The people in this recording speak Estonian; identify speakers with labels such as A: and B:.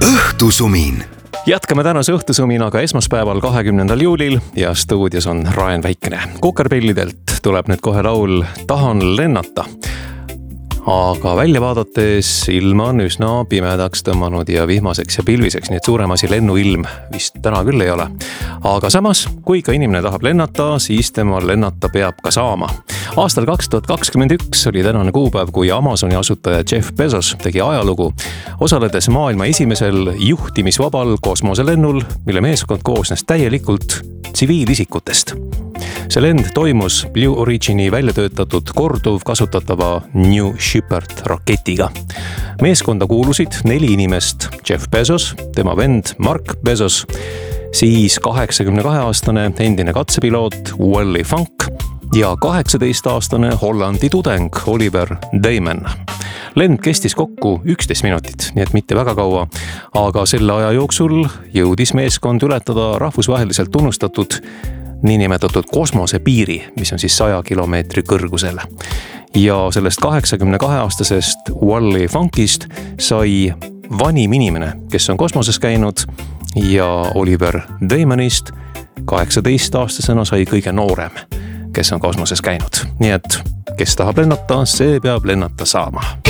A: õhtusumin.
B: Jätkame tänase õhtusuminaga esmaspäeval 20. juulil ja stuudios on Raen Väikene. Kukerpillidelt tuleb nüüd kohe laul Tahan lennata. Aga välja vaadates ilm on üsna pimedaks tõmmanud ja vihmaseks ja pilviseks, nii et suurem asi lennuilm vist täna küll ei ole. Aga samas, kui ka inimene tahab lennata, siis tema lennata peab ka saama. Aastal 2021 oli tänane kuupäev, kui Amazoni asutaja Jeff Bezos tegi ajalugu, osaledes maailma esimesel juhtimisvabal kosmoselennul, mille meeskond koosnes täielikult tsiviilisikutest. See lend toimus Blue Origini välja töötatud korduv kasutatava New Shepard raketiga. Meeskonda kuulusid 4 inimest: Jeff Bezos, tema vend Mark Bezos, siis 82-aastane endine katsepiloot Wally Funk ja 18-aastane Hollandi tudeng Oliver Damon. Lend kestis kokku 11 minutit, nii et mitte väga kaua, aga selle aja jooksul jõudis meeskond ületada rahvusvaheliselt tunnustatud niinimetatud kosmosepiiri, mis on siis 100 kilomeetri kõrgusel. Ja sellest 82-aastasest Wally Funkist sai vanim inimene, kes on kosmoses käinud, ja Oliver Damonist 18-aastasena sai kõige noorem, kes on kosmoses käinud. Nii et kes tahab lennata, see peab lennata saama.